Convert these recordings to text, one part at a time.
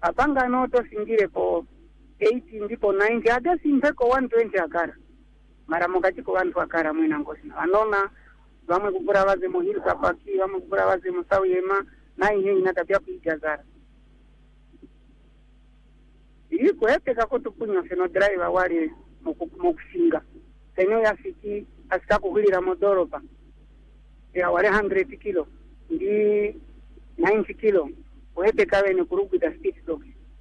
apanga noto singire po 80 ndipo 90 ada simpeko 120 akara mara mukachiko vantu akara mwina ngosina vanona vamwe kugura vaze muhiri kapaki vamwe kugura vaze musawuyema nainye inatapya kuijazara iko yepeka kutupunya seno driver wali mukusinga senyo yafiki asikakuhulira modoropa ya wale 100 kilo ndi 90 kilo wepeka wene kurugwita speed dog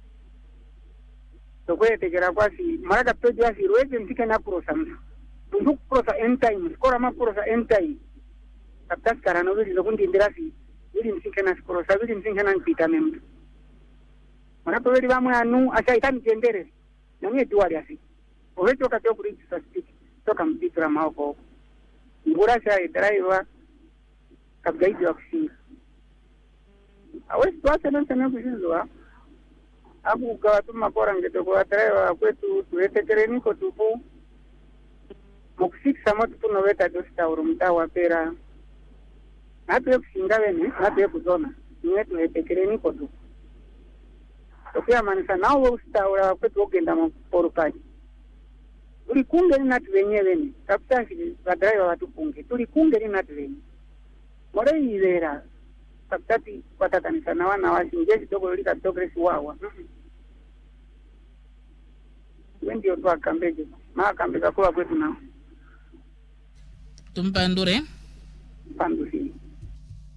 sokwetekera kwasi maraka peji wasi rweze mtike na kurosa mtu kurosa end time skora makurosa end time kaptaskara no vili zokundindirasi vili mtike na skorosa vili mtike na mpita memtu marapo vili vamwe anu achaitani jendere na mie tuwali asi ovecho katio kurichisa speed toka mpitra maoko ngurasha driver kabgaidi wa kusinga awesi tuwase nonsene kushizwa abu ukawatu makora ngeto kwa driver kwetu tuwetekere niko tupu mukusikisa motu tunoveta dosita urumta wapera natuwe kusinga wene natuwe kuzona niwe tuwetekere niko tupu tokea manisa nawe ustaura kwetu ogenda mporukaji tulikunge ni natu wenye wene kapitasi wa driver watukunge tulikunge ni natu wenye more hivera kapitati watakanisa na wana wasi njezi toko lika togresi wawa wendi otu wakambeje maa kambeka kuwa kwetu nao tumpandure pandu hii